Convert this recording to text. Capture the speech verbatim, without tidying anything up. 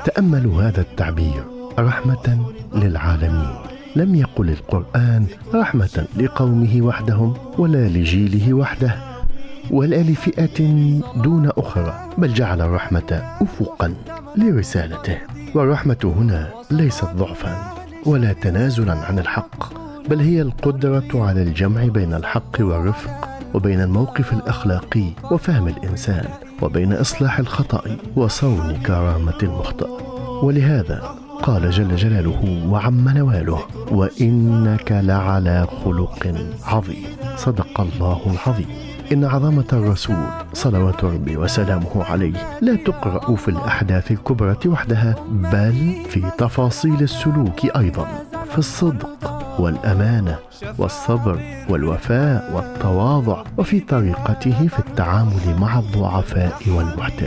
تأملوا هذا التعبير: رحمة للعالمين. لم يقل القرآن رحمة لقومه وحدهم ولا لجيله وحده ولا لفئة دون أخرى، بل جعل الرحمة أفقا لرسالته. والرحمة هنا ليست ضعفا ولا تنازلا عن الحق، بل هي القدرة على الجمع بين الحق والرفق، وبين الموقف الأخلاقي وفهم الإنسان، وبين إصلاح الخطأ وصون كرامة المخطئ. ولهذا قال جل جلاله وعم نواله: وإنك لعلى خلق عظيم. صدق الله العظيم. إن عظمة الرسول صلوات ربي وسلامه عليه لا تقرأ في الأحداث الكبرى وحدها، بل في تفاصيل السلوك أيضا، في الصدق والأمانة والصبر والوفاء والتواضع، وفي طريقته في التعامل مع الضعفاء والمحتاجين.